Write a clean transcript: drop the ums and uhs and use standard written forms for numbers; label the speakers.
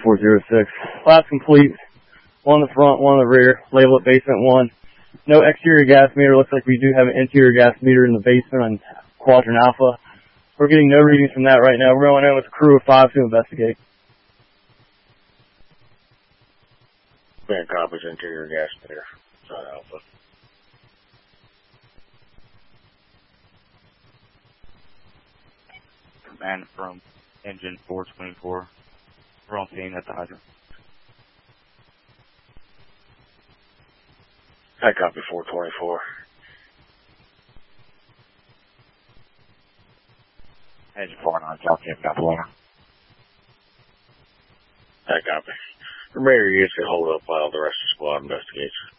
Speaker 1: 2406. Lab's complete. One in the front, one in the rear. Label it basement 1. No exterior gas meter. Looks like we do have an interior gas meter in the basement on Quadrant Alpha. We're getting no readings from that right now. We're going in with a crew of 5 to investigate.
Speaker 2: Man, copies interior gas meter. Alpha.
Speaker 3: Command from engine 424. We're on scene at the hydrant.
Speaker 2: I copy 424.
Speaker 3: Engine 49, South Camp, California.
Speaker 2: I copy. Remember, you can hold up while the rest of the squad investigates.